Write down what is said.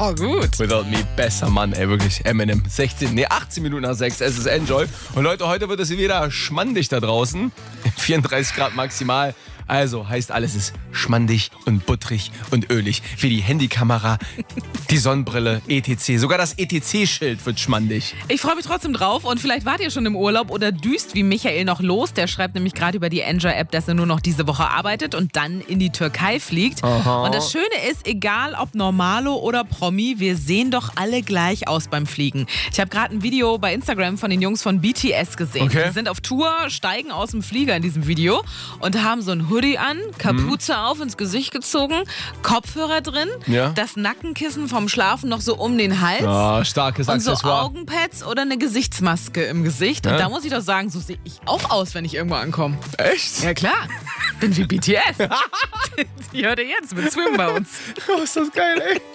Gut. Without Me, besser Mann, ey, wirklich. Eminem, 18 Minuten nach 6, es ist Enjoy. Und Leute, heute wird es wieder schmandig da draußen. 34 Grad maximal. Also heißt alles ist schmandig und buttrig und ölig. Wie die Handykamera, die Sonnenbrille, etc. Sogar das ETC-Schild wird schmandig. Ich freue mich trotzdem drauf und vielleicht wart ihr schon im Urlaub oder düst wie Michael noch los. Der schreibt nämlich gerade über die Enjoy-App, dass er nur noch diese Woche arbeitet und dann in die Türkei fliegt. Aha. Und das Schöne ist, egal ob Normalo oder Promi, wir sehen doch alle gleich aus beim Fliegen. Ich habe gerade ein Video bei Instagram von den Jungs von BTS gesehen. Okay. Die sind auf Tour, steigen aus dem Flieger in diesem Video und haben so ein Hoodie an, Kapuze auf, ins Gesicht gezogen, Kopfhörer drin, Ja. das Nackenkissen vom Schlafen noch so um den Hals. Ja, starkes Und so Accessoire. Augenpads oder eine Gesichtsmaske im Gesicht. Und da muss ich doch sagen, so sehe ich auch aus, wenn ich irgendwo ankomme. Echt? Ja klar, bin wie BTS. Die hört ihr jetzt mit Swim bei uns. Oh, ist das geil, ey.